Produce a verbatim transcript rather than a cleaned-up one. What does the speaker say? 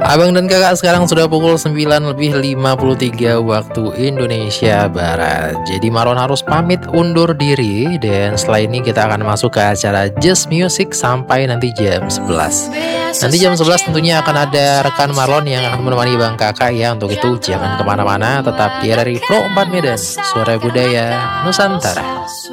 Abang dan kakak, sekarang sudah pukul sembilan lebih lima puluh tiga waktu Indonesia Barat. Jadi Marlon harus pamit undur diri, dan setelah ini kita akan masuk ke acara Just Music sampai nanti jam sebelas. Nanti jam sebelas tentunya akan ada rekan Marlon yang akan menemani bang kakak ya. Untuk itu jangan kemana-mana, tetap di R R I Pro empat Medan, suara budaya Nusantara.